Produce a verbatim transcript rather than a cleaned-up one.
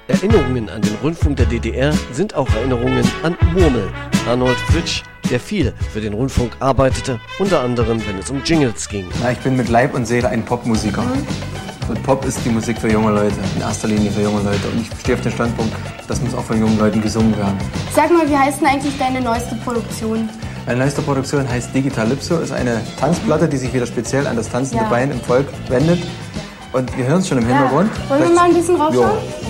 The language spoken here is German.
Erinnerungen an den Rundfunk der D D R sind auch Erinnerungen an Murmel, Arnold Fritsch, der viel für den Rundfunk arbeitete, unter anderem, wenn es um Jingles ging. Na, ich bin mit Leib und Seele ein Popmusiker. Mhm. Und Pop ist die Musik für junge Leute, in erster Linie für junge Leute. Und ich stehe auf dem Standpunkt, das muss auch von jungen Leuten gesungen werden. Sag mal, wie heißt denn eigentlich deine neueste Produktion? Meine neueste Produktion heißt Digitalypso, ist eine Tanzplatte, die sich wieder speziell an das tanzende ja. Bein im Volk wendet. Und wir hören es schon im Hintergrund. Ja. Wollen wir mal ein bisschen raufschauen? Jo.